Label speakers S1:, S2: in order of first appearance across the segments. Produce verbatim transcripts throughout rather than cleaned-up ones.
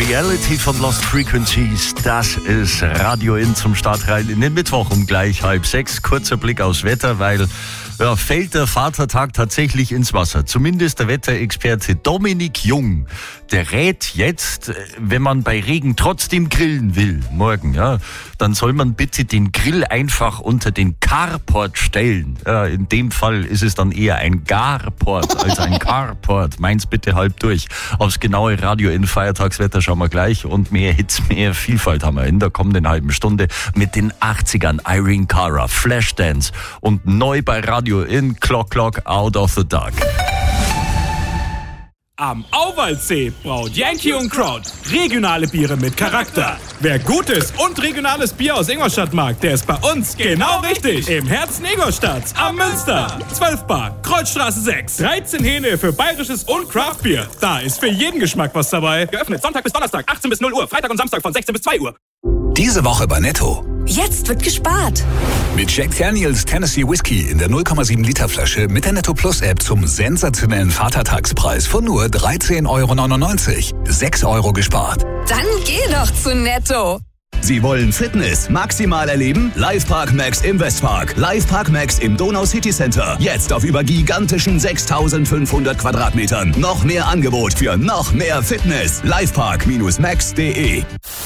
S1: Reality von Lost Frequencies, das ist Radio In zum Start rein in den Mittwoch um gleich halb sechs. Kurzer Blick aufs Wetter, weil ja, fällt der Vatertag tatsächlich ins Wasser. Zumindest der Wetterexperte Dominik Jung, der rät jetzt, wenn man bei Regen trotzdem grillen will, morgen, ja, dann soll man bitte den Grill einfach unter den Carport stellen. Ja, in dem Fall ist es dann eher ein Garport als ein Carport. Meins bitte halb durch. Aufs genaue Radio In Feiertagswetter schauen wir gleich und mehr Hits, mehr Vielfalt haben wir in der kommenden halben Stunde mit den achtzigern. Irene Cara, Flashdance und neu bei Radio In Clock Clock Out of the Dark.
S2: Am Auwaldsee braut Yankee und Kraut regionale Biere mit Charakter. Wer gutes und regionales Bier aus Ingolstadt mag, der ist bei uns genau richtig. Im Herzen Ingolstadts am Münster. zwölf Bar, Kreuzstraße sechs. dreizehn Hähne für bayerisches und Craftbier. Da ist für jeden Geschmack was dabei. Geöffnet Sonntag bis Donnerstag, achtzehn bis null Uhr. Freitag und Samstag von sechzehn bis zwei Uhr.
S3: Diese Woche bei Netto.
S4: Jetzt wird gespart.
S3: Mit Jack Daniels Tennessee Whiskey in der null Komma sieben Liter Flasche mit der Netto Plus App zum sensationellen Vatertagspreis von nur dreizehn Euro neunundneunzig. sechs Euro gespart.
S4: Dann geh doch zu Netto.
S5: Sie wollen Fitness maximal erleben? Livepark Max im Westpark. Livepark Max im Donau City Center. Jetzt auf über gigantischen sechstausendfünfhundert Quadratmetern. Noch mehr Angebot für noch mehr Fitness. Livepark Max punkt de.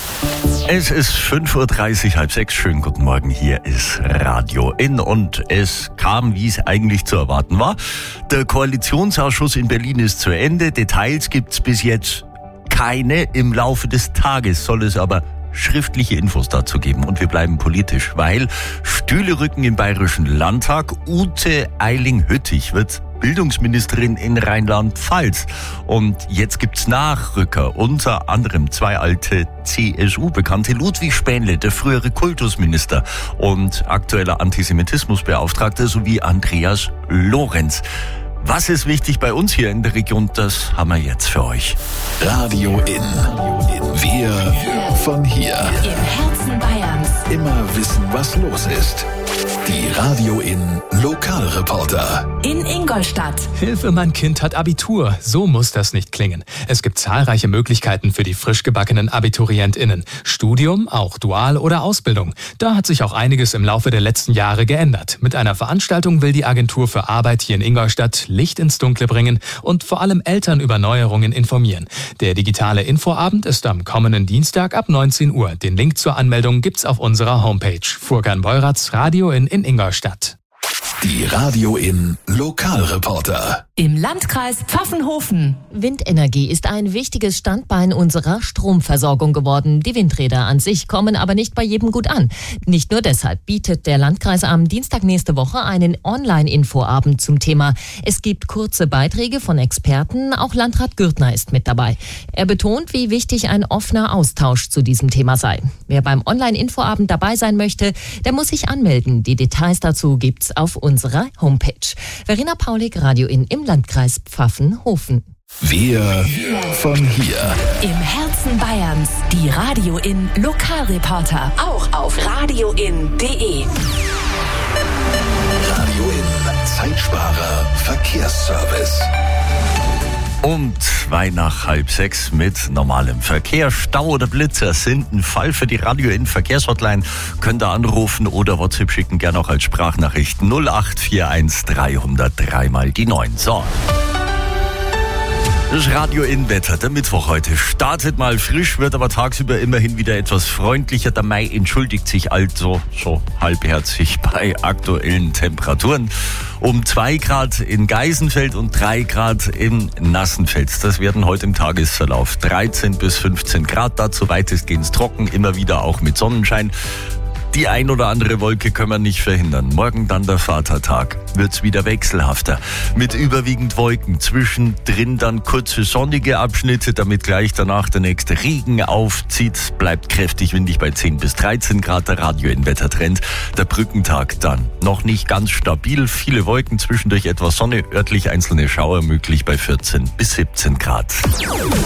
S1: Es ist fünf Uhr dreißig, halb sechs. Schönen guten Morgen, hier ist Radio In und es kam, wie es eigentlich zu erwarten war. Der Koalitionsausschuss in Berlin ist zu Ende. Details gibt's bis jetzt keine. Im Laufe des Tages soll es aber schriftliche Infos dazu geben und wir bleiben politisch, weil Stühle rücken im Bayerischen Landtag. Ute Eiling-Hüttich wird Bildungsministerin in Rheinland-Pfalz. Und jetzt gibt's Nachrücker, unter anderem zwei alte C S U-Bekannte, Ludwig Spähnle, der frühere Kultusminister und aktueller Antisemitismusbeauftragter, sowie Andreas Lorenz. Was ist wichtig bei uns hier in der Region, das haben wir jetzt für euch.
S3: Radio In. Wir von hier.
S4: Im Herzen Bayerns.
S3: Immer wissen, was los ist. Die Radio In Lokalreporter.
S4: In Ingolstadt.
S6: Hilfe, mein Kind hat Abitur. So muss das nicht klingen. Es gibt zahlreiche Möglichkeiten für die frisch gebackenen AbiturientInnen. Studium, auch Dual- oder Ausbildung. Da hat sich auch einiges im Laufe der letzten Jahre geändert. Mit einer Veranstaltung will die Agentur für Arbeit hier in Ingolstadt Licht ins Dunkle bringen und vor allem Eltern über Neuerungen informieren. Der digitale Infoabend ist am kommenden Dienstag ab neunzehn Uhr. Den Link zur Anmeldung gibt's auf unserer Homepage. Furkan Beuratz, Radio In in Ingolstadt.
S3: Die Radio In Lokalreporter.
S4: Im Landkreis Pfaffenhofen.
S7: Windenergie ist ein wichtiges Standbein unserer Stromversorgung geworden. Die Windräder an sich kommen aber nicht bei jedem gut an. Nicht nur deshalb bietet der Landkreis am Dienstag nächste Woche einen Online-Infoabend zum Thema. Es gibt kurze Beiträge von Experten, auch Landrat Gürtner ist mit dabei. Er betont, wie wichtig ein offener Austausch zu diesem Thema sei. Wer beim Online-Infoabend dabei sein möchte, der muss sich anmelden. Die Details dazu gibt's auf unserer Homepage. Verena Paulik, Radio In im Landkreis Pfaffenhofen.
S3: Wir von hier.
S4: Im Herzen Bayerns. Die Radio In Lokalreporter. Auch auf radio in punkt de.
S3: Radio In Zeitsparer Verkehrsservice.
S1: Um zwei nach halb sechs mit normalem Verkehr. Stau oder Blitzer sind ein Fall für die Radio In Verkehrshotline. Könnt ihr anrufen oder WhatsApp schicken, gerne auch als Sprachnachricht null acht vier eins drei null drei mal die neun. So. Das Radio In Wetter, der Mittwoch heute startet mal frisch, wird aber tagsüber immerhin wieder etwas freundlicher. Der Mai entschuldigt sich also so halbherzig bei aktuellen Temperaturen. Um zwei Grad in Geisenfeld und drei Grad in Nassenfels. Das werden heute im Tagesverlauf dreizehn bis fünfzehn Grad. Dazu weitestgehend trocken, immer wieder auch mit Sonnenschein. Die ein oder andere Wolke können wir nicht verhindern. Morgen dann der Vatertag. Wird's wieder wechselhafter. Mit überwiegend Wolken. Zwischendrin dann kurze sonnige Abschnitte, damit gleich danach der nächste Regen aufzieht. Bleibt kräftig windig bei zehn bis dreizehn Grad. Der Radio In Wettertrend. Der Brückentag dann noch nicht ganz stabil. Viele Wolken, zwischendurch etwas Sonne. Örtlich einzelne Schauer möglich bei vierzehn bis siebzehn Grad.